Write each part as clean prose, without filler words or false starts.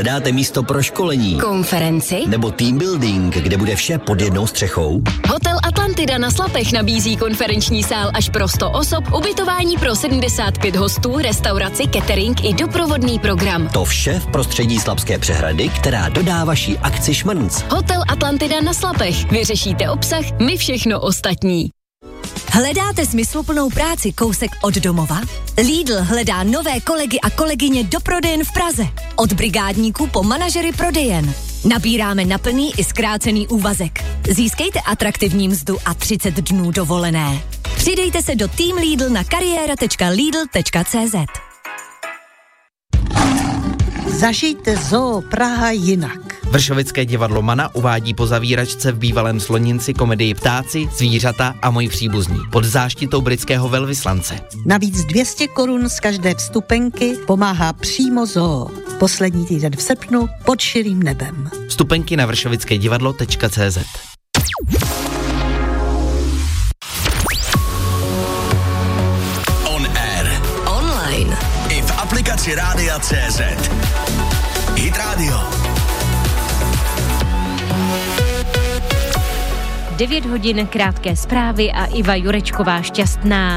Hledáte místo pro školení, konferenci nebo team building, kde bude vše pod jednou střechou? Hotel Atlantida na Slapech nabízí konferenční sál až pro 100 osob, ubytování pro 75 hostů, restauraci, catering i doprovodný program. To vše v prostředí Slapské přehrady, která dodá vaší akci šmrnc. Hotel Atlantida na Slapech. Vyřešíte obsah, my všechno ostatní. Hledáte smysluplnou práci kousek od domova? Lidl hledá nové kolegy a kolegyně do prodejen v Praze. Od brigádníků po manažery prodejen. Nabíráme na plný i zkrácený úvazek. Získejte atraktivní mzdu a 30 dnů dovolené. Přidejte se do Team Lidl na kariéra.lidl.cz. Zažijte Zoo Praha jinak. Vršovické divadlo Mana uvádí po zavíračce v bývalém Sloninci komedii Ptáci, zvířata a moji příbuzní pod záštitou britského velvyslance. Navíc 200 korun z každé vstupenky pomáhá přímo Zoo. Poslední týden v srpnu pod širým nebem. Vstupenky na vršovickédivadlo.cz. On air. Online. I v aplikaci Rádia.cz. Hit Radio. 9 hodin, krátké zprávy a Iva Jurečková šťastná.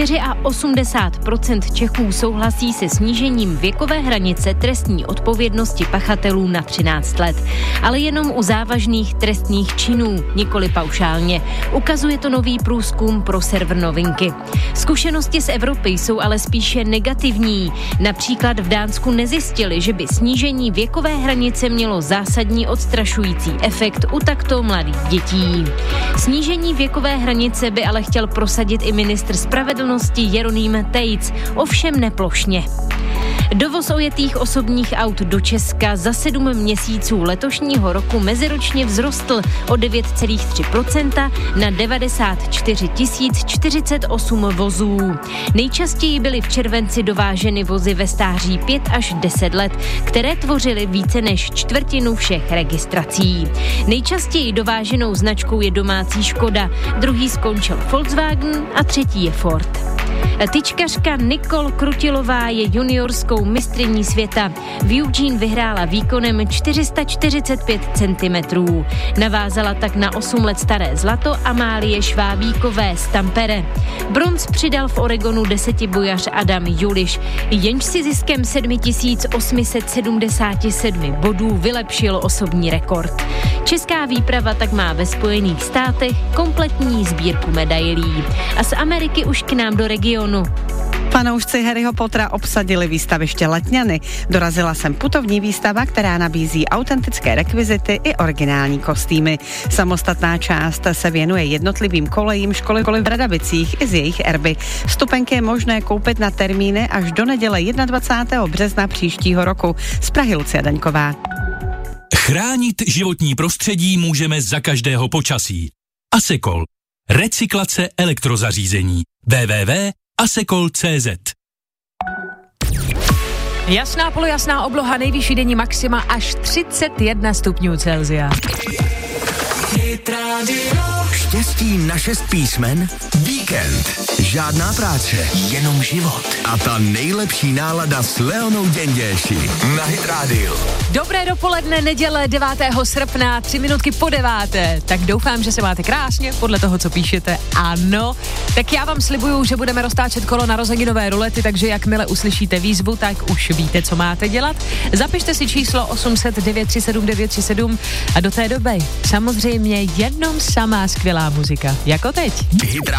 84% Čechů souhlasí se snížením věkové hranice trestní odpovědnosti pachatelů na 13 let. Ale jenom u závažných trestných činů, nikoli paušálně. Ukazuje to nový průzkum pro server Novinky. Zkušenosti z Evropy jsou ale spíše negativní. Například v Dánsku nezjistili, že by snížení věkové hranice mělo zásadní odstrašující efekt u takto mladých dětí. Snížení věkové hranice by ale chtěl prosadit i ministr spravedlnosti Jeroným Tejc, ovšem neplošně. Dovoz ojetých osobních aut do Česka za 7 měsíců letošního roku meziročně vzrostl o 9,3% na 94 048 vozů. Nejčastěji byly v červenci dováženy vozy ve stáří 5 až 10 let, které tvořily více než čtvrtinu všech registrací. Nejčastěji dováženou značkou je domácí Škoda, druhý skončil Volkswagen a třetí je Ford. Tyčkařka Nicole Krutilová je juniorskou mistryní světa. V Eugene vyhrála výkonem 445 cm. Navázala tak na 8 let staré zlato Amálie Švábíkové z Tampere. Bronz přidal v Oregonu 10bojař Adam Juliš, jenž si ziskem 7877 bodů vylepšil osobní rekord. Česká výprava tak má ve Spojených státech kompletní sbírku medailí. A z Ameriky už k nám do regionu. Fanoušci Harryho Pottera obsadili výstaviště Letňany. Dorazila sem putovní výstava, která nabízí autentické rekvizity i originální kostýmy. Samostatná část se věnuje jednotlivým kolejím školy v Bradavicích i z jejich erby. Vstupenky je možné koupit na termíny až do neděle 21. března příštího roku. Z Prahy Lucie Daňková. Chránit životní prostředí můžeme za každého počasí. Asekol. Recyklace elektrozařízení. www.asekol.cz. Jasná polojasná obloha, nejvyšší denní maxima až 31 stupňů Celsia. Štěstí na 6 písmen? Víkend. Žádná práce, jenom život. A ta nejlepší nálada s Leonou Děnděši na Hit Radio. Dobré dopoledne, neděle 9. srpna, 3 minutky po 9. Tak doufám, že se máte krásně, podle toho, co píšete. Ano, tak já vám slibuju, že budeme roztáčet kolo narozeninové rulety, takže jakmile uslyšíte výzvu, tak už víte, co máte dělat. Zapište si číslo 800 937 937 a do té doby samozřejmě jenom samá skvělá muzika, jako teď.